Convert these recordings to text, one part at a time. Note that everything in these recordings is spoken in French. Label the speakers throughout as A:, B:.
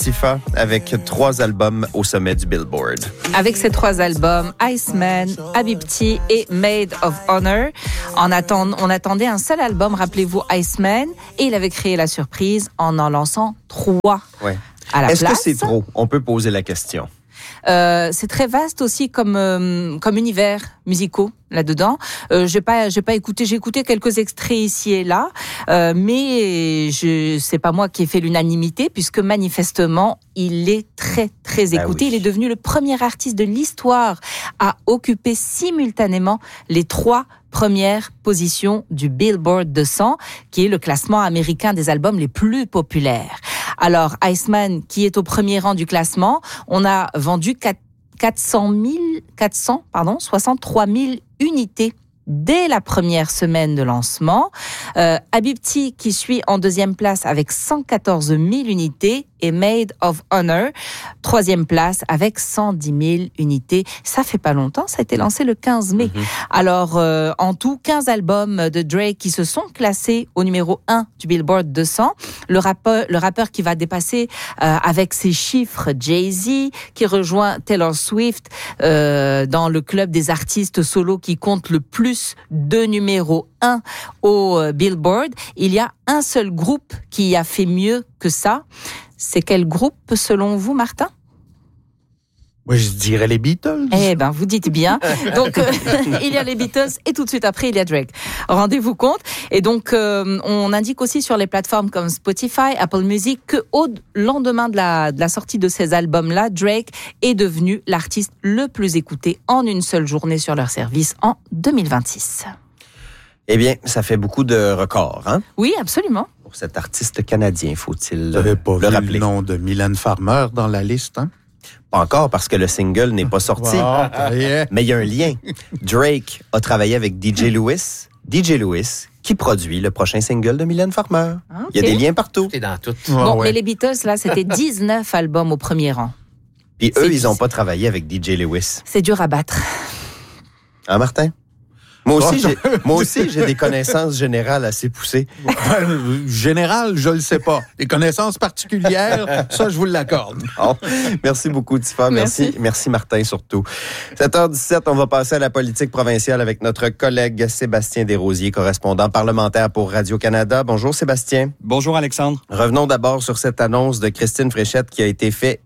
A: Tifa avec 3 albums au sommet du Billboard.
B: Avec ces 3 albums, Iceman, Habibti et Maid of Honor. On attendait un seul album, rappelez-vous, Iceman, et il avait créé la surprise en lançant 3
A: Ouais.
B: à la
A: Est-ce
B: place.
A: que c'est trop? On peut poser la question.
B: C'est très vaste aussi comme univers musicaux là-dedans. J'ai pas écouté, j'ai écouté quelques extraits ici et là, mais c'est pas moi qui ai fait l'unanimité puisque manifestement il est très très écouté.
A: Oui.
B: Il est devenu le premier artiste de l'histoire à occuper simultanément les 3 premières positions du Billboard 200, qui est le classement américain des albums les plus populaires. Alors, Iceman, qui est au premier rang du classement, on a vendu 63 000 unités dès la première semaine de lancement. Habibti, qui suit en deuxième place avec 114 000 unités, et Maid of Honor, 3e place avec 110 000 unités. Ça fait pas longtemps, ça a été lancé le 15 mai. Alors, en tout, 15 albums de Drake qui se sont classés au numéro 1 du Billboard 200. Le rappeur qui va dépasser avec ses chiffres Jay-Z, qui rejoint Taylor Swift dans le club des artistes solos qui comptent le plus de numéro 1 au Billboard. Il y a un seul groupe qui a fait mieux que ça. C'est quel groupe, selon vous, Martin?
C: Moi, je dirais les Beatles.
B: Eh ben, vous dites bien. Donc, il y a les Beatles et tout de suite après, il y a Drake. Rendez-vous compte. Et donc, on indique aussi sur les plateformes comme Spotify, Apple Music, que au lendemain de la sortie de ces albums-là, Drake est devenu l'artiste le plus écouté en une seule journée sur leur service en 2026.
A: Eh bien, ça fait beaucoup de records, hein?
B: Oui, absolument.
A: Pour cet artiste canadien, faut-il
C: Vous n'avez pas
A: le
C: vu
A: rappeler.
C: le nom de Mylène Farmer dans la liste, hein?
A: Pas encore, parce que le single n'est pas sorti.
C: Yeah.
A: Mais il y a un lien. Drake a travaillé avec DJ Lewis. DJ Lewis, qui produit le prochain single de Mylène Farmer.
B: Ah,
A: Il y a des liens partout.
D: C'est dans tout.
B: Bon, mais les Beatles, là, c'était 19 albums au premier rang.
A: Puis
B: C'est
A: eux, ils
B: difficile.
A: n'ont pas travaillé avec DJ Lewis.
B: C'est dur à battre.
A: Hein, Martin? Moi aussi, j'ai des connaissances générales assez poussées.
C: Général, je le sais pas. Les connaissances particulières, ça, je vous l'accorde.
A: Bon, merci beaucoup, Tifa. Merci, Martin, surtout. 7h17, on va passer à la politique provinciale avec notre collègue Sébastien Desrosiers, correspondant parlementaire pour Radio-Canada. Bonjour, Sébastien.
E: Bonjour, Alexandre.
A: Revenons d'abord sur cette annonce de Christine Fréchette qui a été faite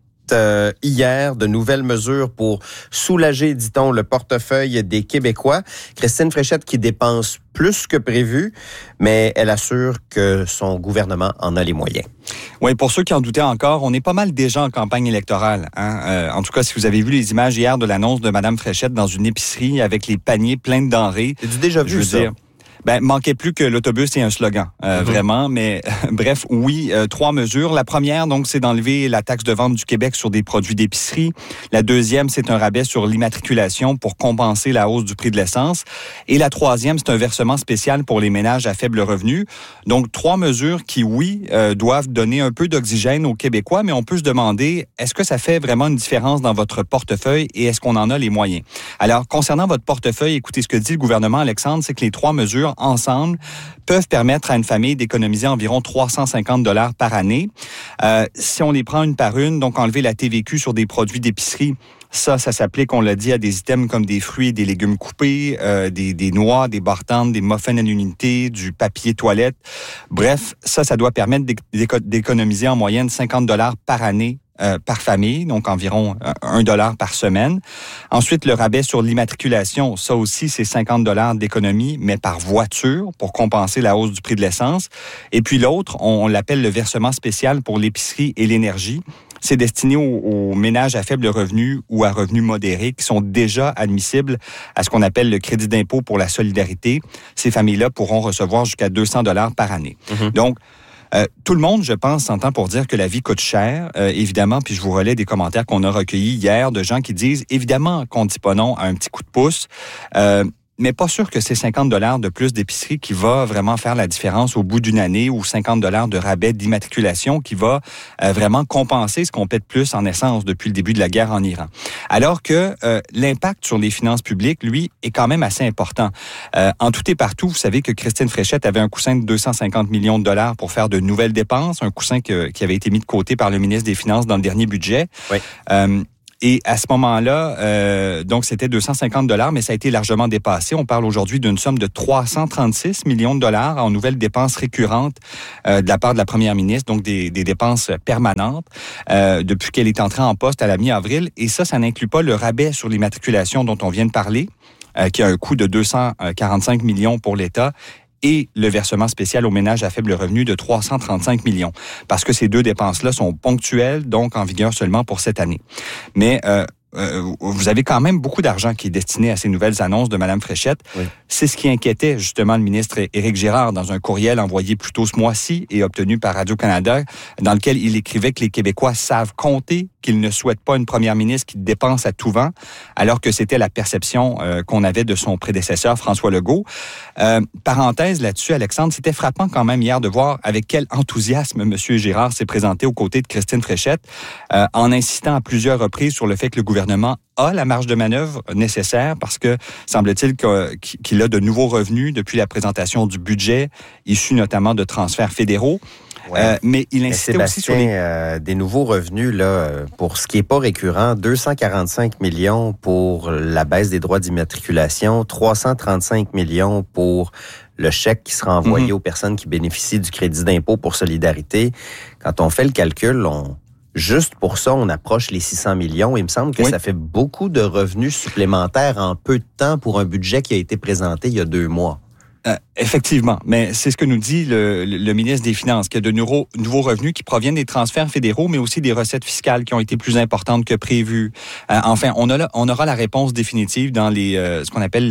A: hier, de nouvelles mesures pour soulager, dit-on, le portefeuille des Québécois. Christine Fréchette qui dépense plus que prévu, mais elle assure que son gouvernement en a les moyens.
E: Oui, pour ceux qui en doutaient encore, on est pas mal déjà en campagne électorale. Hein? En tout cas, si vous avez vu les images hier de l'annonce de Mme Fréchette dans une épicerie avec les paniers pleins de denrées.
A: C'est du déjà vu, ça.
E: Manquait plus que l'autobus et un slogan, vraiment. Mais bref, oui, 3 mesures. La première, donc, c'est d'enlever la taxe de vente du Québec sur des produits d'épicerie. La deuxième, c'est un rabais sur l'immatriculation pour compenser la hausse du prix de l'essence. Et la troisième, c'est un versement spécial pour les ménages à faible revenu. Donc, 3 mesures qui, oui, doivent donner un peu d'oxygène aux Québécois, mais on peut se demander, est-ce que ça fait vraiment une différence dans votre portefeuille et est-ce qu'on en a les moyens? Alors, concernant votre portefeuille, écoutez, ce que dit le gouvernement, Alexandre, c'est que les 3 mesures ensemble peuvent permettre à une famille d'économiser environ 350 $ par année. Si on les prend une par une, donc enlever la TVQ sur des produits d'épicerie, ça s'applique, on l'a dit, à des items comme des fruits et des légumes coupés, des noix, des bartendes, des muffins à l'unité, du papier toilette. Bref, ça doit permettre d'économiser en moyenne 50 $ par année par famille, donc environ 1 $ par semaine. Ensuite, le rabais sur l'immatriculation, ça aussi, c'est 50 $ d'économie, mais par voiture, pour compenser la hausse du prix de l'essence. Et puis l'autre, on l'appelle le versement spécial pour l'épicerie et l'énergie. C'est destiné aux ménages à faible revenu ou à revenus modérés qui sont déjà admissibles à ce qu'on appelle le crédit d'impôt pour la solidarité. Ces familles-là pourront recevoir jusqu'à 200 $ par année. Donc, tout le monde, je pense, s'entend pour dire que la vie coûte cher, évidemment, puis je vous relais des commentaires qu'on a recueillis hier de gens qui disent, évidemment, qu'on ne dit pas non à un petit coup de pouce, mais pas sûr que c'est 50 $ de plus d'épicerie qui va vraiment faire la différence au bout d'une année ou 50 $ de rabais d'immatriculation qui va vraiment compenser ce qu'on paie de plus en essence depuis le début de la guerre en Iran. Alors que l'impact sur les finances publiques, lui, est quand même assez important. En tout et partout, vous savez que Christine Fréchette avait un coussin de 250 millions de $ pour faire de nouvelles dépenses, un coussin qui avait été mis de côté par le ministre des Finances dans le dernier budget.
A: Oui.
E: Et à ce moment-là, donc c'était 250 $, mais ça a été largement dépassé. On parle aujourd'hui d'une somme de 336 millions de $ en nouvelles dépenses récurrentes de la part de la première ministre, donc des dépenses permanentes depuis qu'elle est entrée en poste à la mi-avril. Et ça n'inclut pas le rabais sur l'immatriculation dont on vient de parler, qui a un coût de 245 millions pour l'État, et le versement spécial aux ménages à faible revenu de 335 millions. Parce que ces deux dépenses-là sont ponctuelles, donc en vigueur seulement pour cette année. Mais vous avez quand même beaucoup d'argent qui est destiné à ces nouvelles annonces de Mme Fréchette. Oui. C'est ce qui inquiétait justement le ministre Éric Girard dans un courriel envoyé plus tôt ce mois-ci et obtenu par Radio-Canada, dans lequel il écrivait que les Québécois savent compter, qu'ils ne souhaitent pas une première ministre qui dépense à tout vent, alors que c'était la perception qu'on avait de son prédécesseur, François Legault. Parenthèse là-dessus, Alexandre, c'était frappant quand même hier de voir avec quel enthousiasme M. Girard s'est présenté aux côtés de Christine Fréchette, en insistant à plusieurs reprises sur le fait que le gouvernement a la marge de manœuvre nécessaire parce que, semble-t-il, qu'il a de nouveaux revenus depuis la présentation du budget, issus notamment de transferts fédéraux. Ouais. Mais il insistait aussi sur
A: des nouveaux revenus, là, pour ce qui n'est pas récurrent, 245 millions pour la baisse des droits d'immatriculation, 335 millions pour le chèque qui sera envoyé aux personnes qui bénéficient du crédit d'impôt pour solidarité. Quand on fait le calcul, juste pour ça, on approche les 600 millions. Il me semble que ça fait beaucoup de revenus supplémentaires en peu de temps pour un budget qui a été présenté il y a 2 mois.
E: Effectivement, mais c'est ce que nous dit le ministre des Finances, qu'il y a de nouveaux revenus qui proviennent des transferts fédéraux, mais aussi des recettes fiscales qui ont été plus importantes que prévues. Enfin, on aura la réponse définitive dans ce qu'on appelle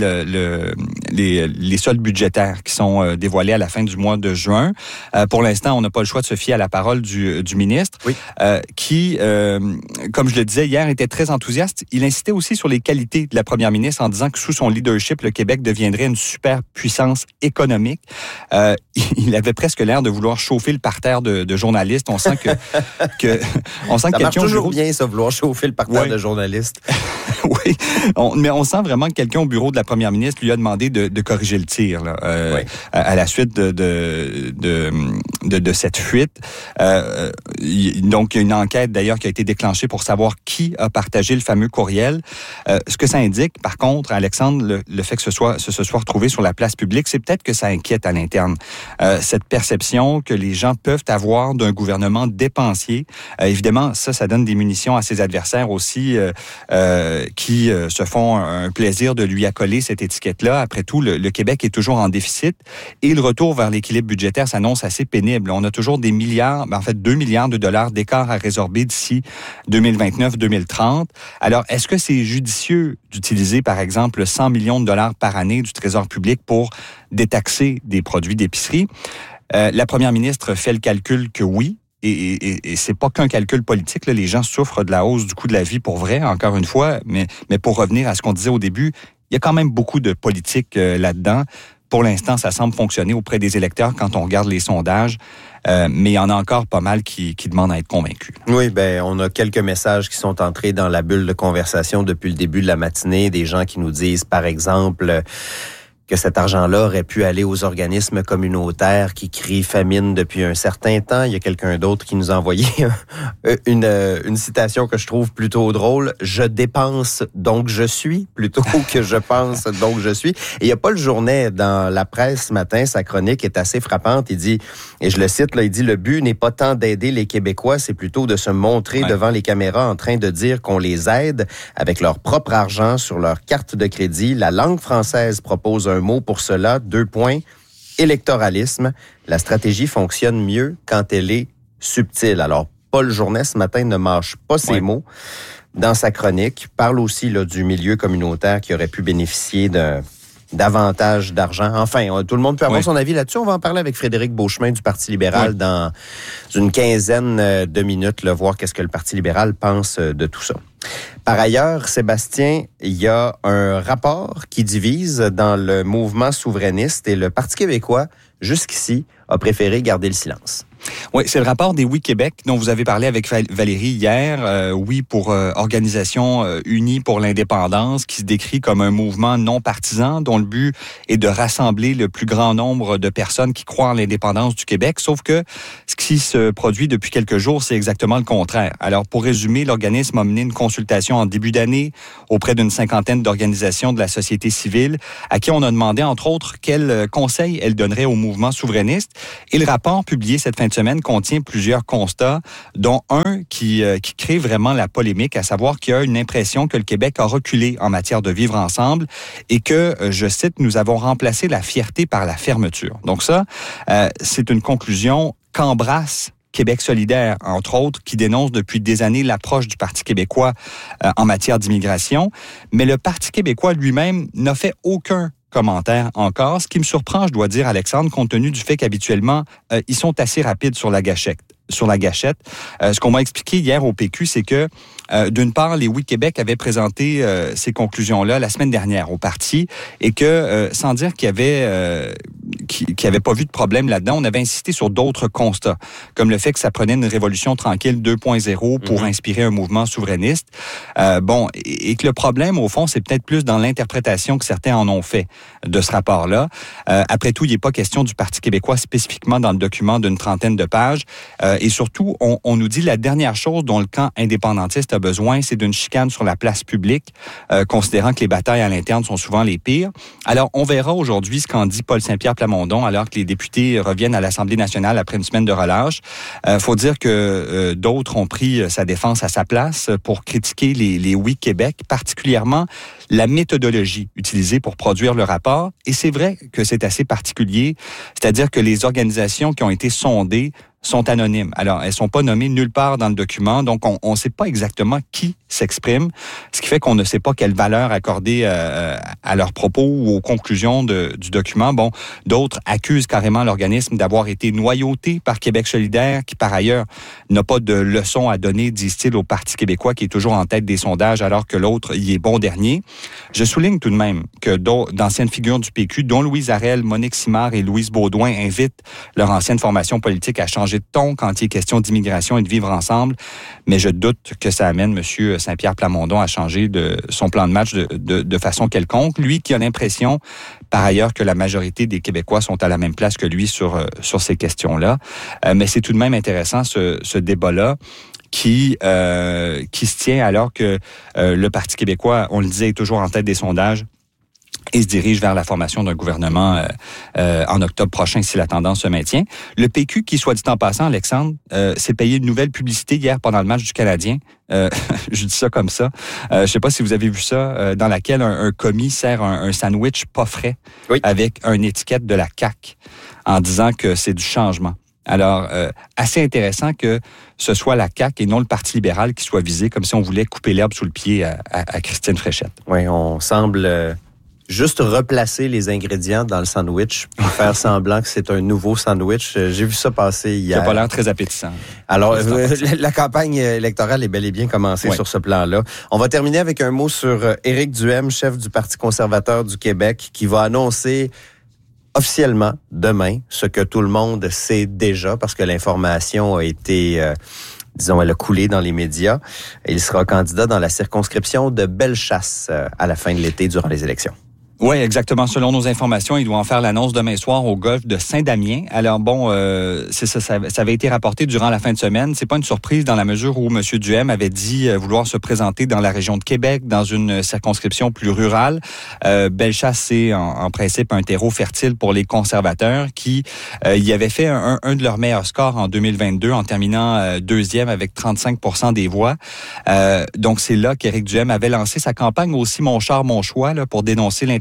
E: les soldes budgétaires qui sont dévoilés à la fin du mois de juin. Pour l'instant, on n'a pas le choix de se fier à la parole du ministre, qui, comme je le disais hier, était très enthousiaste. Il insistait aussi sur les qualités de la première ministre en disant que sous son leadership, le Québec deviendrait une superpuissance économique. Il avait presque l'air de vouloir chauffer le parterre de journalistes. On sent on sent
A: ça
E: que
A: marche toujours bien, ça, vouloir chauffer le parterre de journalistes.
E: Oui, mais on sent vraiment que quelqu'un au bureau de la première ministre lui a demandé de corriger le tir là, à la suite de cette fuite. Donc, il y a une enquête d'ailleurs qui a été déclenchée pour savoir qui a partagé le fameux courriel. Ce que ça indique, par contre, Alexandre, le fait que se soit retrouvé sur la place publique, c'est peut-être que ça inquiète à l'interne. Cette perception que les gens peuvent avoir d'un gouvernement dépensier. Évidemment, ça donne des munitions à ses adversaires aussi qui se font un plaisir de lui accoler cette étiquette-là. Après tout, le Québec est toujours en déficit et le retour vers l'équilibre budgétaire s'annonce assez pénible. On a toujours 2 milliards de dollars d'écart à résorber d'ici 2029-2030. Alors, est-ce que c'est judicieux d'utiliser, par exemple, 100 millions de dollars par année du Trésor public pour détaxer des produits d'épicerie? La première ministre fait le calcul que oui. Et c'est pas qu'un calcul politique. Là. Les gens souffrent de la hausse du coût de la vie pour vrai, encore une fois. Mais pour revenir à ce qu'on disait au début, il y a quand même beaucoup de politique là-dedans. Pour l'instant, ça semble fonctionner auprès des électeurs quand on regarde les sondages. Mais il y en a encore pas mal qui demandent à être convaincus.
A: Oui, on a quelques messages qui sont entrés dans la bulle de conversation depuis le début de la matinée. Des gens qui nous disent, par exemple, que cet argent-là aurait pu aller aux organismes communautaires qui crient famine depuis un certain temps. Il y a quelqu'un d'autre qui nous a envoyé une citation que je trouve plutôt drôle. « Je dépense, donc je suis », plutôt que « je pense, donc je suis ». Et il y a Paul Journet dans la presse ce matin, sa chronique est assez frappante. Il dit, et je le cite, là, il dit « Le but n'est pas tant d'aider les Québécois, c'est plutôt de se montrer devant les caméras en train de dire qu'on les aide avec leur propre argent sur leur carte de crédit. La langue française propose un mot pour cela, 2 points, électoralisme. La stratégie fonctionne mieux quand elle est subtile. » Alors, Paul Journet, ce matin, ne mâche pas ses mots dans sa chronique. Parle aussi là, du milieu communautaire qui aurait pu bénéficier davantage d'argent. Enfin, tout le monde peut avoir son avis là-dessus. On va en parler avec Frédéric Beauchemin du Parti libéral dans une quinzaine de minutes, voir qu'est-ce que le Parti libéral pense de tout ça. Par ailleurs, Sébastien, il y a un rapport qui divise dans le mouvement souverainiste et le Parti québécois, jusqu'ici, a préféré garder le silence.
E: Oui, c'est le rapport des Oui Québec dont vous avez parlé avec Valérie hier. Oui pour Organisation unie pour l'indépendance, qui se décrit comme un mouvement non partisan dont le but est de rassembler le plus grand nombre de personnes qui croient en l'indépendance du Québec. Sauf que ce qui se produit depuis quelques jours, c'est exactement le contraire. Alors, pour résumer, l'organisme a mené une consultation en début d'année auprès d'une cinquantaine d'organisations de la société civile à qui on a demandé, entre autres, quels conseils elles donneraient au mouvement souverainiste. Et le rapport publié cette fin de semaine contient plusieurs constats, dont un qui crée vraiment la polémique, à savoir qu'il y a une impression que le Québec a reculé en matière de vivre ensemble et que, je cite, nous avons remplacé la fierté par la fermeture. Donc ça, c'est une conclusion qu'embrasse Québec solidaire, entre autres, qui dénonce depuis des années l'approche du Parti québécois en matière d'immigration. Mais le Parti québécois lui-même n'a fait aucun commentaire encore, ce qui me surprend, je dois dire, Alexandre, compte tenu du fait qu'habituellement, ils sont assez rapides sur la gâchette. Ce qu'on m'a expliqué hier au PQ, c'est que, d'une part, les Oui Québec avaient présenté ces conclusions-là la semaine dernière au parti et que, sans dire qu'il y avait pas vu de problème là-dedans, on avait insisté sur d'autres constats, comme le fait que ça prenait une révolution tranquille 2.0 pour inspirer un mouvement souverainiste. Et que le problème, au fond, c'est peut-être plus dans l'interprétation que certains en ont fait de ce rapport-là. Après tout, il n'est pas question du Parti québécois spécifiquement dans le document d'une trentaine de pages. Et surtout, on nous dit la dernière chose dont le camp indépendantiste a besoin, c'est d'une chicane sur la place publique, considérant que les batailles à l'interne sont souvent les pires. Alors, on verra aujourd'hui ce qu'en dit Paul Saint-Pierre Plamondon, alors que les députés reviennent à l'Assemblée nationale après une semaine de relâche. Faut dire que d'autres ont pris sa défense à sa place pour critiquer les Oui Québec, particulièrement la méthodologie utilisée pour produire le rapport. Et c'est vrai que c'est assez particulier, c'est-à-dire que les organisations qui ont été sondées sont anonymes. Alors, elles sont pas nommées nulle part dans le document, donc on ne sait pas exactement qui s'exprime, ce qui fait qu'on ne sait pas quelle valeur accorder à leurs propos ou aux conclusions du document. Bon, d'autres accusent carrément l'organisme d'avoir été noyauté par Québec solidaire, qui par ailleurs n'a pas de leçon à donner, disent-ils, au Parti québécois, qui est toujours en tête des sondages, alors que l'autre y est bon dernier. Je souligne tout de même que d'anciennes figures du PQ, dont Louise Arel, Monique Simard et Louise Baudouin, invitent leur ancienne formation politique à changer de ton quand il est question d'immigration et de vivre ensemble, mais je doute que ça amène M. Saint-Pierre Plamondon à changer de son plan de match de façon quelconque. Lui qui a l'impression, par ailleurs, que la majorité des Québécois sont à la même place que lui sur ces questions-là. Mais c'est tout de même intéressant ce débat-là qui se tient alors que le Parti québécois, on le disait, est toujours en tête des sondages et se dirige vers la formation d'un gouvernement en octobre prochain si la tendance se maintient. Le PQ, qui, soit dit en passant, Alexandre, s'est payé une nouvelle publicité hier pendant le match du Canadien. Je dis ça comme ça. Je sais pas si vous avez vu ça, dans laquelle un commis sert un sandwich pas frais avec une étiquette de la CAQ en disant que c'est du changement. Alors, assez intéressant que ce soit la CAQ et non le Parti libéral qui soit visé, comme si on voulait couper l'herbe sous le pied à Christine Fréchette.
A: Oui, on semble juste replacer les ingrédients dans le sandwich pour faire semblant que c'est un nouveau sandwich. J'ai vu ça passer hier.
E: Ça n'a pas l'air très appétissant.
A: Alors, la campagne électorale est bel et bien commencée sur ce plan-là. On va terminer avec un mot sur Éric Duhaime, chef du Parti conservateur du Québec, qui va annoncer officiellement demain ce que tout le monde sait déjà, parce que l'information a été... disons, elle a coulé dans les médias. Il sera candidat dans la circonscription de Bellechasse à la fin de l'été durant les élections.
E: Oui, exactement. Selon nos informations, il doit en faire l'annonce demain soir au golfe de Saint-Damien. Alors bon, c'est ça avait été rapporté durant la fin de semaine. C'est pas une surprise dans la mesure où M. Duhaime avait dit vouloir se présenter dans la région de Québec, dans une circonscription plus rurale. Bellechasse, c'est en principe un terreau fertile pour les conservateurs qui y avaient fait un de leurs meilleurs scores en 2022 en terminant deuxième avec 35% des voix. Donc c'est là qu'Éric Duhaime avait lancé sa campagne aussi Mon char, mon choix là, pour dénoncer l'interdiction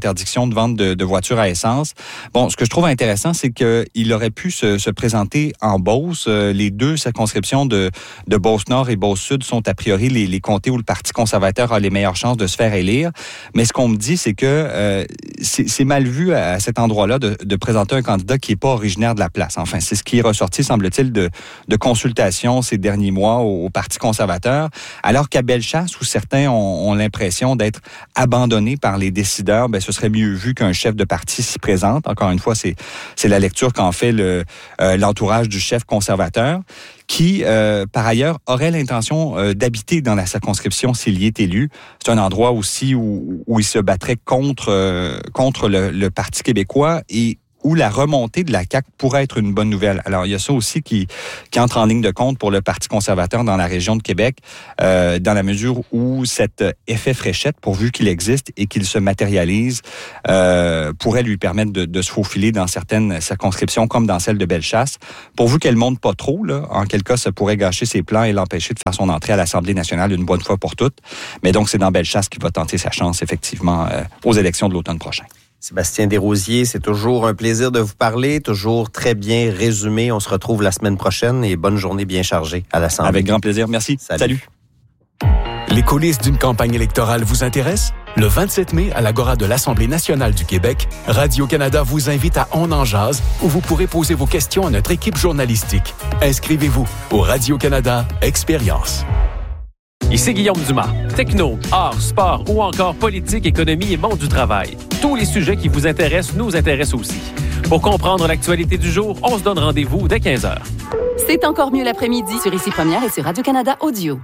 E: d'interdiction de vente de voitures à essence. Bon, ce que je trouve intéressant, c'est qu'il aurait pu se présenter en Beauce. Les deux circonscriptions de Beauce-Nord et Beauce-Sud sont a priori les comtés où le Parti conservateur a les meilleures chances de se faire élire. Mais ce qu'on me dit, c'est que c'est mal vu à cet endroit-là de présenter un candidat qui n'est pas originaire de la place. Enfin, c'est ce qui est ressorti, semble-t-il, de consultations ces derniers mois au Parti conservateur, alors qu'à Bellechasse, où certains ont l'impression d'être abandonnés par les décideurs, ce serait mieux vu qu'un chef de parti s'y présente. Encore une fois, c'est la lecture qu'en fait l'entourage du chef conservateur, qui, par ailleurs, aurait l'intention d'habiter dans la circonscription s'il y est élu. C'est un endroit aussi où il se battrait contre le Parti québécois et où la remontée de la CAQ pourrait être une bonne nouvelle. Alors, il y a ça aussi qui entre en ligne de compte pour le Parti conservateur dans la région de Québec, dans la mesure où cet effet fréchette, pourvu qu'il existe et qu'il se matérialise, pourrait lui permettre de se faufiler dans certaines circonscriptions, comme dans celle de Bellechasse. Pourvu qu'elle monte pas trop, là, en quel cas, ça pourrait gâcher ses plans et l'empêcher de faire son entrée à l'Assemblée nationale une bonne fois pour toutes. Mais donc, c'est dans Bellechasse qu'il va tenter sa chance, effectivement, aux élections de l'automne prochain.
A: Sébastien Desrosiers, c'est toujours un plaisir de vous parler, toujours très bien résumé. On se retrouve la semaine prochaine et bonne journée bien chargée à l'Assemblée.
E: Avec grand plaisir, merci. Salut.
D: Les coulisses d'une campagne électorale vous intéressent? Le 27 mai, à l'Agora de l'Assemblée nationale du Québec, Radio-Canada vous invite à On en jase, où vous pourrez poser vos questions à notre équipe journalistique. Inscrivez-vous au Radio-Canada Expérience.
F: Ici Guillaume Dumas. Techno, art, sport ou encore politique, économie et monde du travail. Tous les sujets qui vous intéressent nous intéressent aussi. Pour comprendre l'actualité du jour, on se donne rendez-vous dès 15h.
G: C'est encore mieux l'après-midi sur Ici Première et sur Radio-Canada Audio.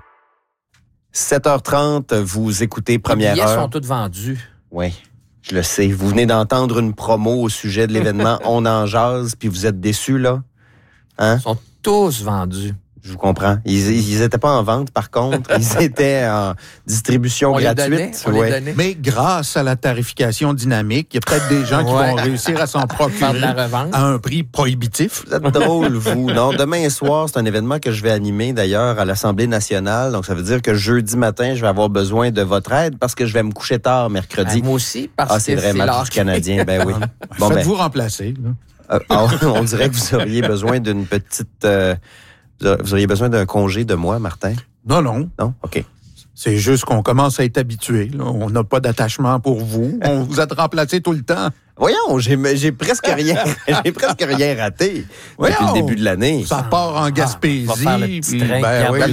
A: 7h30, vous écoutez Première
H: Les
A: heure.
H: billets sont tous vendus.
A: Oui, je le sais. Vous venez d'entendre une promo au sujet de l'événement On en jase, puis vous êtes déçus, là? Hein?
H: Ils sont tous vendus.
A: Je vous comprends. Ils étaient pas en vente, par contre. Ils étaient en distribution gratuite.
H: On les donnait.
C: Mais grâce à la tarification dynamique, il y a peut-être des gens qui vont réussir à s'en procurer
H: la revente.
C: à un prix prohibitif.
A: Vous êtes drôle, vous. Non, demain soir, c'est un événement que je vais animer, d'ailleurs, à l'Assemblée nationale. Donc, ça veut dire que jeudi matin, je vais avoir besoin de votre aide parce que je vais me coucher tard mercredi.
H: Moi aussi, parce que
A: c'est vrai, match
H: l'âge
A: du Canadien. Ben oui.
C: Faites-vous remplacer. Là.
A: On dirait que vous auriez besoin d'une petite... vous auriez besoin d'un congé de moi, Martin?
C: Non.
A: Non? OK.
C: C'est juste qu'on commence à être habitué. Là. On n'a pas d'attachement pour vous. On vous a remplacé tout le temps.
A: Voyons, j'ai presque rien, j'ai presque rien raté depuis le début de l'année.
C: Ça part en Gaspésie.
H: On va faire le petit train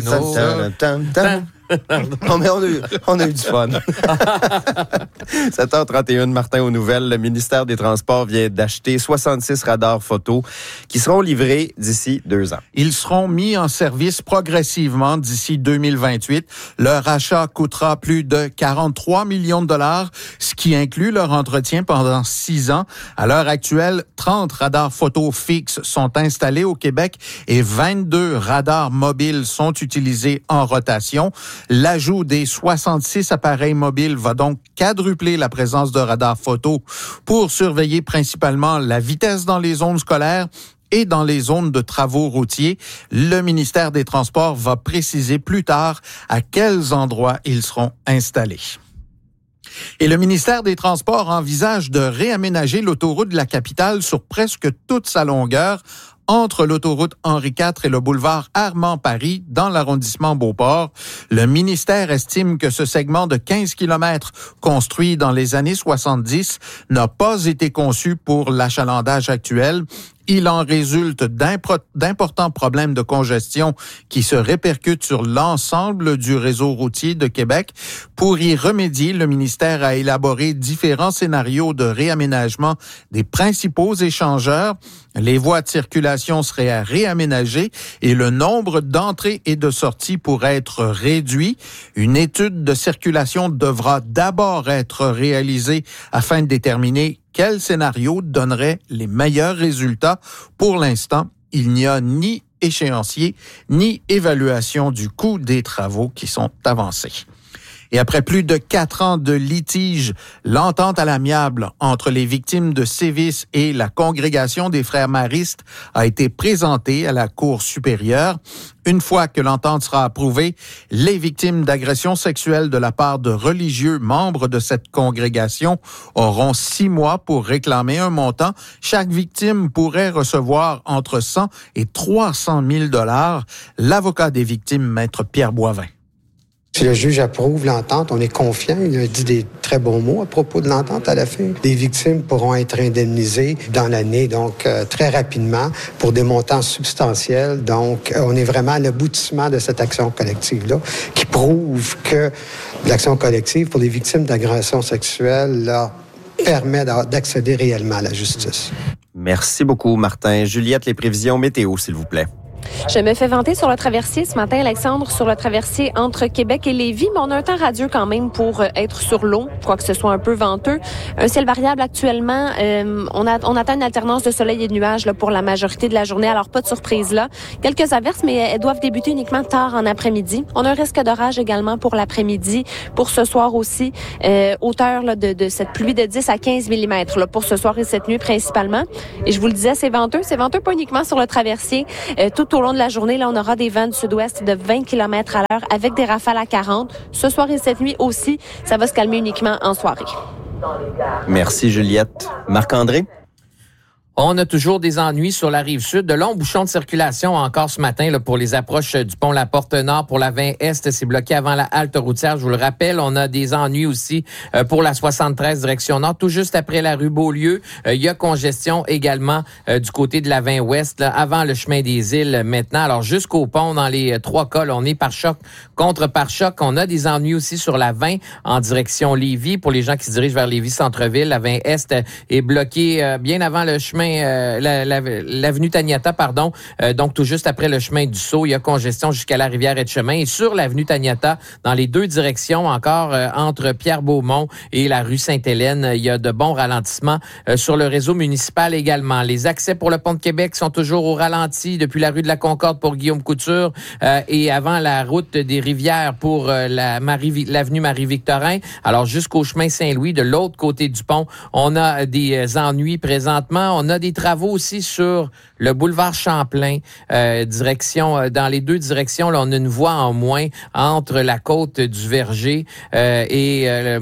A: Non, mais on a eu du fun. 7h31, Martin, aux nouvelles. Le ministère des Transports vient d'acheter 66 radars photo qui seront livrés d'ici 2 ans.
C: Ils seront mis en service progressivement d'ici 2028. Leur achat coûtera plus de 43 millions de dollars, ce qui inclut leur entretien pendant 6 ans. À l'heure actuelle, 30 radars photo fixes sont installés au Québec et 22 radars mobiles sont utilisés en rotation. L'ajout des 66 appareils mobiles va donc quadrupler la présence de radars photo pour surveiller principalement la vitesse dans les zones scolaires et dans les zones de travaux routiers. Le ministère des Transports va préciser plus tard à quels endroits ils seront installés. Et le ministère des Transports envisage de réaménager l'autoroute de la capitale sur presque toute sa longueur entre l'autoroute Henri IV et le boulevard Armand-Paris dans l'arrondissement Beauport. Le ministère estime que ce segment de 15 km construit dans les années 70 n'a pas été conçu pour l'achalandage actuel. Il en résulte d'importants problèmes de congestion qui se répercutent sur l'ensemble du réseau routier de Québec. Pour y remédier, le ministère a élaboré différents scénarios de réaménagement des principaux échangeurs. Les voies de circulation seraient réaménagées et le nombre d'entrées et de sorties pourrait être réduit. Une étude de circulation devra d'abord être réalisée afin de déterminer quel scénario donnerait les meilleurs résultats. Pour l'instant, il n'y a ni échéancier ni évaluation du coût des travaux qui sont avancés. Et après plus de 4 ans de litige, l'entente à l'amiable entre les victimes de sévices et la congrégation des frères maristes a été présentée à la Cour supérieure. Une fois que l'entente sera approuvée, les victimes d'agressions sexuelles de la part de religieux membres de cette congrégation auront 6 mois pour réclamer un montant. Chaque victime pourrait recevoir entre 100 et 300 000 $. L'avocat des victimes, Maître Pierre Boivin.
I: Si le juge approuve l'entente, on est confiant. Il a dit des très bons mots à propos de l'entente à la fin. Les victimes pourront être indemnisées dans l'année, donc très rapidement, pour des montants substantiels. Donc, on est vraiment à l'aboutissement de cette action collective-là, qui prouve que l'action collective pour les victimes d'agressions sexuelles là, permet d'accéder réellement à la justice.
A: Merci beaucoup, Martin. Juliette, les prévisions météo, s'il vous plaît.
J: Je me fais vanter sur le traversier ce matin, Alexandre, sur le traversier entre Québec et Lévis, mais on a un temps radieux quand même pour être sur l'eau, quoique ce soit un peu venteux. Un ciel variable actuellement, on attend une alternance de soleil et de nuages là, pour la majorité de la journée, alors pas de surprise là. Quelques averses, mais elles doivent débuter uniquement tard en après-midi. On a un risque d'orage également pour l'après-midi, pour ce soir aussi, hauteur là, de cette pluie de 10 à 15 mm là, pour ce soir et cette nuit principalement. Et je vous le disais, c'est venteux pas uniquement sur le traversier, tout au long de la journée, là, on aura des vents du sud-ouest de 20 km à l'heure avec des rafales à 40. Ce soir et cette nuit aussi, ça va se calmer uniquement en soirée.
A: Merci, Juliette. Marc-André?
H: On a toujours des ennuis sur la rive sud. De longs bouchons de circulation encore ce matin là, pour les approches du pont La Porte-Nord. Pour la 20 Est, c'est bloqué avant la halte routière. Je vous le rappelle, on a des ennuis aussi pour la 73 direction Nord, tout juste après la rue Beaulieu. Il y a congestion également du côté de la 20 Ouest, là, avant le chemin des îles maintenant. Alors jusqu'au pont, dans les 3 cas, là, on est pare-choc contre pare-choc. On a des ennuis aussi sur la 20 en direction Lévis. Pour les gens qui se dirigent vers Lévis-Centreville, la 20 Est est bloquée bien avant le chemin l'avenue Taniata, pardon. Donc, tout juste après le chemin du Sceau, il y a congestion jusqu'à la rivière Etchemin. Et sur l'avenue Taniata, dans les 2 directions, encore entre Pierre-Beaumont et la rue Sainte-Hélène, il y a de bons ralentissements sur le réseau municipal également. Les accès pour le pont de Québec sont toujours au ralenti depuis la rue de la Concorde pour Guillaume Couture et avant la route des Rivières pour l'avenue Marie-Victorin. Alors, jusqu'au chemin Saint-Louis, de l'autre côté du pont, on a des ennuis présentement. On a des travaux aussi sur le boulevard Champlain, direction dans les 2 directions. Là, on a une voie en moins entre la côte du Verger et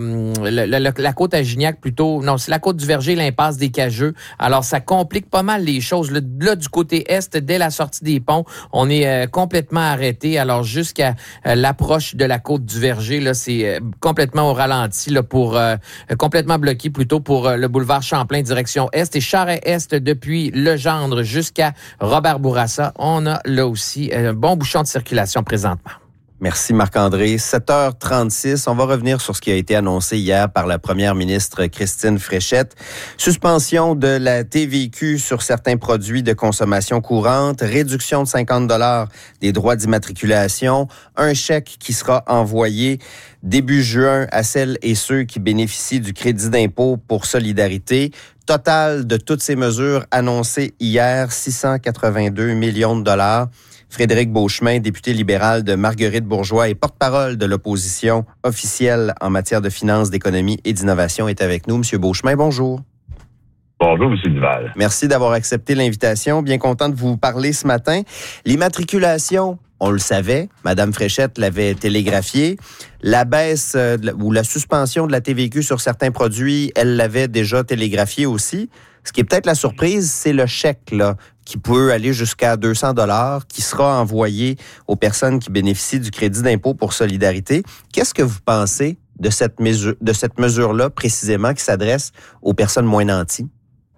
H: la côte à Gignac plutôt. Non, c'est la côte du Verger, l'impasse des Cageux. Alors, ça complique pas mal les choses. Là, du côté est, dès la sortie des ponts, on est complètement arrêté. Alors, jusqu'à l'approche de la côte du Verger, là, c'est complètement au ralenti, là, pour complètement bloqué plutôt pour le boulevard Champlain, direction est et Charest-Est depuis Legendre jusqu'à Robert-Bourassa. On a là aussi un bon bouchon de circulation présentement.
A: Merci Marc-André. 7h36, on va revenir sur ce qui a été annoncé hier par la première ministre Christine Fréchette. Suspension de la TVQ sur certains produits de consommation courante, réduction de 50 $ des droits d'immatriculation, un chèque qui sera envoyé début juin à celles et ceux qui bénéficient du crédit d'impôt pour solidarité. Total de toutes ces mesures annoncées hier, 682 millions de $. Frédéric Beauchemin, député libéral de Marguerite-Bourgeois et porte-parole de l'opposition officielle en matière de finances, d'économie et d'innovation, est avec nous. Monsieur Beauchemin, bonjour.
K: Bonjour, M. Duval.
A: Merci d'avoir accepté l'invitation. Bien content de vous parler ce matin. L'immatriculation, on le savait, Mme Fréchette l'avait télégraphié. La baisse ou la suspension de la TVQ sur certains produits, elle l'avait déjà télégraphié aussi. Ce qui est peut-être la surprise, c'est le chèque là, qui peut aller jusqu'à 200 $ qui sera envoyé aux personnes qui bénéficient du crédit d'impôt pour solidarité. Qu'est-ce que vous pensez de cette mesure-là précisément qui s'adresse aux personnes moins nanties?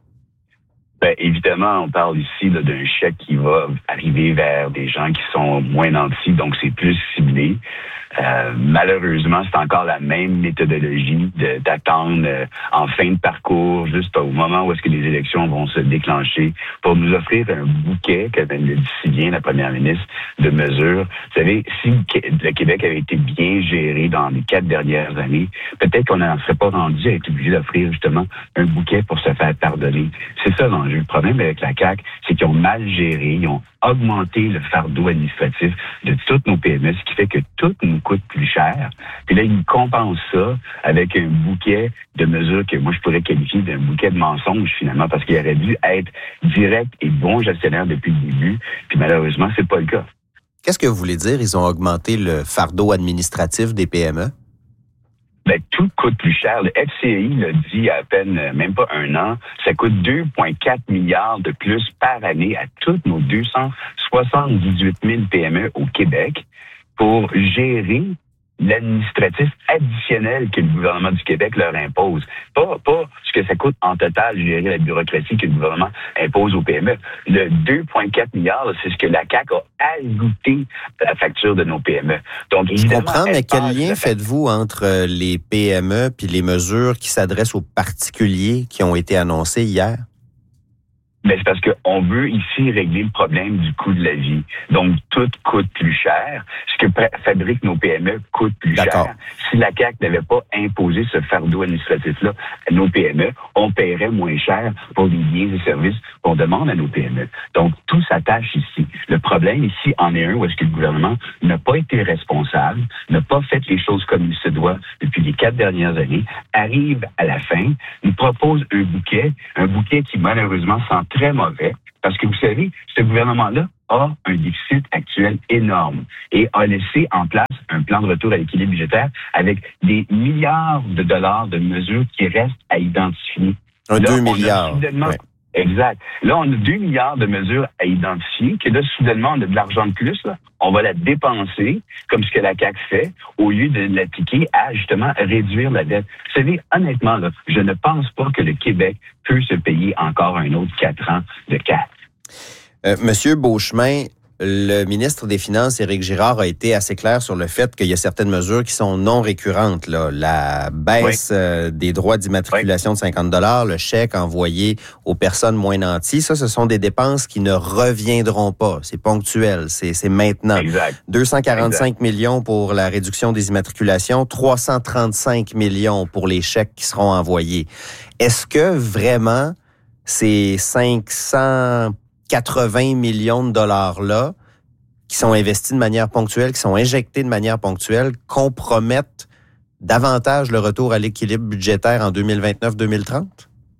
K: Bien, évidemment, on parle ici là, d'un chèque qui va arriver vers des gens qui sont moins nantis, donc c'est plus ciblé. Malheureusement, c'est encore la même méthodologie d'attendre en fin de parcours, juste au moment où est-ce que les élections vont se déclencher, pour nous offrir un bouquet, comme elle le dit si bien la première ministre, de mesures. Vous savez, si le Québec avait été bien géré dans les 4 dernières années, peut-être qu'on n'en serait pas rendu à être obligé d'offrir justement un bouquet pour se faire pardonner. C'est ça l'enjeu. Le problème avec la CAQ, c'est qu'ils ont mal géré, ils ont augmenté le fardeau administratif de toutes nos PME, ce qui fait que toutes nous coûte plus cher. Puis là, ils compensent ça avec un bouquet de mesures que moi, je pourrais qualifier d'un bouquet de mensonges, finalement, parce qu'il aurait dû être direct et bon gestionnaire depuis le début. Puis malheureusement, c'est pas le cas.
A: Qu'est-ce que vous voulez dire? Ils ont augmenté le fardeau administratif des PME?
K: Ben, tout coûte plus cher. Le FCI l'a dit il y a à peine, même pas un an, ça coûte 2,4 milliards de plus par année à toutes nos 278 000 PME au Québec pour gérer l'administratif additionnel que le gouvernement du Québec leur impose. Pas ce que ça coûte en total gérer la bureaucratie que le gouvernement impose aux PME. Le 2,4 milliards, c'est ce que la CAQ a ajouté à la facture de nos PME. Donc,
A: je comprends, mais quel lien faites-vous entre les PME puis les mesures qui s'adressent aux particuliers qui ont été annoncées hier?
K: Mais c'est parce qu'on veut ici régler le problème du coût de la vie. Donc, tout coûte plus cher. Ce que fabriquent nos PME coûte plus cher. Si la CAQ n'avait pas imposé ce fardeau administratif-là à nos PME, on paierait moins cher pour les biens et services qu'on demande à nos PME. Donc, tout s'attache ici. Le problème ici en est un où est-ce que le gouvernement n'a pas été responsable, n'a pas fait les choses comme il se doit depuis les 4 dernières années, arrive à la fin, nous propose un bouquet qui malheureusement sent très mauvais, parce que vous savez, ce gouvernement-là a un déficit actuel énorme et a laissé en place un plan de retour à l'équilibre budgétaire avec des milliards de dollars de mesures qui restent à identifier.
A: 2 milliards.
K: Ouais. Exact. Là, on a 2 milliards de mesures à identifier, que là, soudainement, on a de l'argent de plus, là. On va la dépenser, comme ce que la CAQ fait, au lieu de l'appliquer à, justement, réduire la dette. Vous savez, honnêtement, là, je ne pense pas que le Québec peut se payer encore un autre 4 ans de CAQ.
A: Monsieur Beauchemin, le ministre des Finances, Éric Girard, a été assez clair sur le fait qu'il y a certaines mesures qui sont non récurrentes. Là. La baisse des droits d'immatriculation de 50 $, le chèque envoyé aux personnes moins nanties, ça, ce sont des dépenses qui ne reviendront pas. C'est ponctuel, c'est maintenant.
K: Exact.
A: 245 millions pour la réduction des immatriculations, 335 millions pour les chèques qui seront envoyés. Est-ce que vraiment ces 580 millions de dollars-là, qui sont investis de manière ponctuelle, qui sont injectés de manière ponctuelle, compromettent davantage le retour à l'équilibre budgétaire en 2029-2030?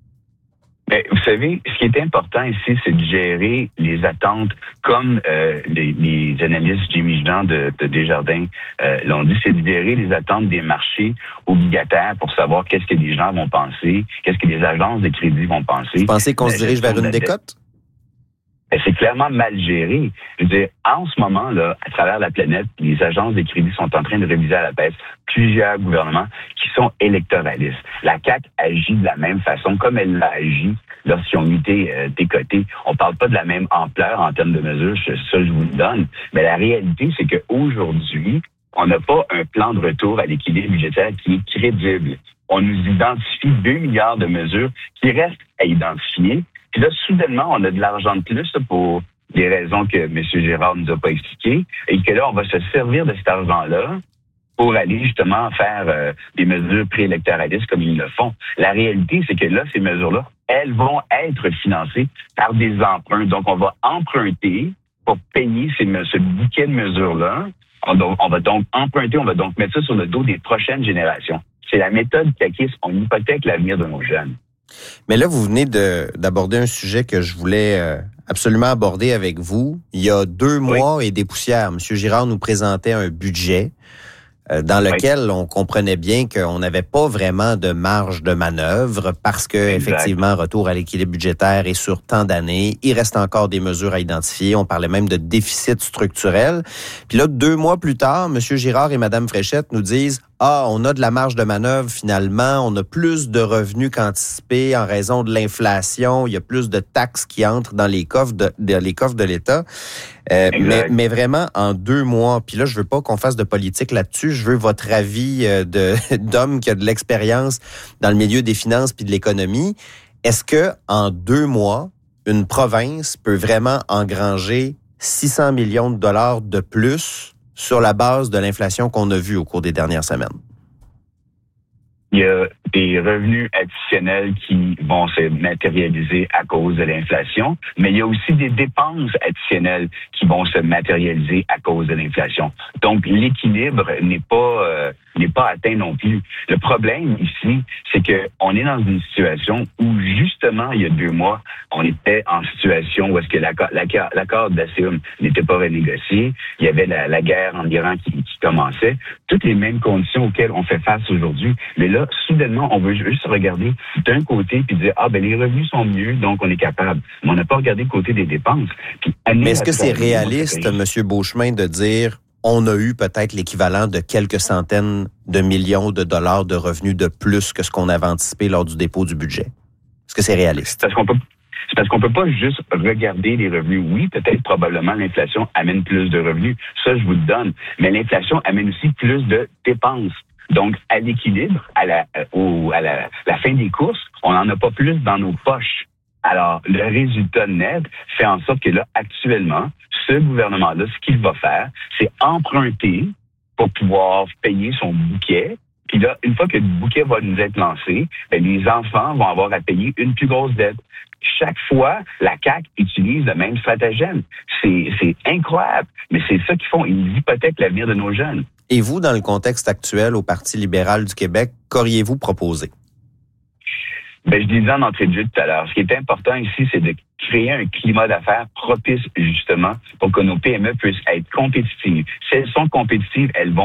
K: Mais vous savez, ce qui est important ici, c'est de gérer les attentes, comme les analystes Jimmy Jean de Desjardins l'ont dit, c'est de gérer les attentes des marchés obligataires pour savoir qu'est-ce que les gens vont penser, qu'est-ce que les agences de crédit vont penser.
A: Vous pensez qu'on se dirige vers une décote?
K: C'est clairement mal géré. Je veux dire, en ce moment, là, à travers la planète, les agences de crédit sont en train de réviser à la baisse plusieurs gouvernements qui sont électoralistes. La CAQ agit de la même façon comme elle l'a agi lorsqu'ils ont été décotés. On parle pas de la même ampleur en termes de mesures, ça je vous le donne. Mais la réalité, c'est qu'aujourd'hui, on n'a pas un plan de retour à l'équilibre budgétaire qui est crédible. On nous identifie 2 milliards de mesures qui restent à identifier. Puis là, soudainement, on a de l'argent de plus pour des raisons que M. Girard ne nous a pas expliquées, et que là, on va se servir de cet argent-là pour aller justement faire des mesures préélectoralistes comme ils le font. La réalité, c'est que là, ces mesures-là, elles vont être financées par des emprunts. Donc, on va emprunter pour payer ce bouquet de mesures-là. On va donc emprunter, on va donc mettre ça sur le dos des prochaines générations. C'est la méthode caquiste. On hypothèque l'avenir de nos jeunes.
A: Mais là, vous venez d'aborder un sujet que je voulais absolument aborder avec vous. Il y a 2 mois et des poussières, M. Girard nous présentait un budget dans lequel on comprenait bien qu'on n'avait pas vraiment de marge de manœuvre parce que, effectivement, retour à l'équilibre budgétaire est sur tant d'années. Il reste encore des mesures à identifier. On parlait même de déficit structurel. Puis là, 2 mois plus tard, M. Girard et Mme Fréchette nous disent « Ah, on a de la marge de manœuvre finalement. On a plus de revenus qu'anticipé en raison de l'inflation. Il y a plus de taxes qui entrent dans les coffres de l'État. » Mais vraiment, en 2 mois, puis là, je veux pas qu'on fasse de politique là-dessus, je veux votre avis d'homme qui a de l'expérience dans le milieu des finances puis de l'économie. Est-ce que en 2 mois, une province peut vraiment engranger 600 millions de dollars de plus sur la base de l'inflation qu'on a vue au cours des dernières semaines?
K: Il y a des revenus additionnels qui vont se matérialiser à cause de l'inflation, mais il y a aussi des dépenses additionnelles qui vont se matérialiser à cause de l'inflation. Donc, l'équilibre n'est pas atteint non plus. Le problème ici, c'est que on est dans une situation où, justement, il y a 2 mois, on était en situation où est-ce que l'accord d'ASEAN n'était pas renégocié. Il y avait la guerre en Iran qui commençait. Toutes les mêmes conditions auxquelles on fait face aujourd'hui. Mais là, soudainement, on veut juste regarder d'un côté puis dire, les revenus sont mieux, donc on est capable. Mais on n'a pas regardé le côté des dépenses. Puis,
A: mais est-ce que c'est réaliste, M. Beauchemin, de dire on a eu peut-être l'équivalent de quelques centaines de millions de dollars de revenus de plus que ce qu'on avait anticipé lors du dépôt du budget? Est-ce que c'est réaliste?
K: C'est parce qu'on peut pas juste regarder les revenus. Oui, peut-être probablement l'inflation amène plus de revenus. Ça, je vous le donne. Mais l'inflation amène aussi plus de dépenses. Donc, à l'équilibre, à la fin des courses, on n'en a pas plus dans nos poches. Alors, le résultat net fait en sorte que là, actuellement, ce gouvernement-là, ce qu'il va faire, c'est emprunter pour pouvoir payer son bouquet. Puis là, une fois que le bouquet va nous être lancé, les enfants vont avoir à payer une plus grosse dette. Chaque fois, la CAQ utilise le même stratagème. C'est incroyable, mais c'est ça qu'ils font. Ils hypothèquent l'avenir de nos jeunes.
A: Et vous, dans le contexte actuel au Parti libéral du Québec, qu'auriez-vous proposé?
K: Je disais en entrée de jeu tout à l'heure, ce qui est important ici, c'est de créer un climat d'affaires propice, justement, pour que nos PME puissent être compétitives. Si elles sont compétitives, elles vont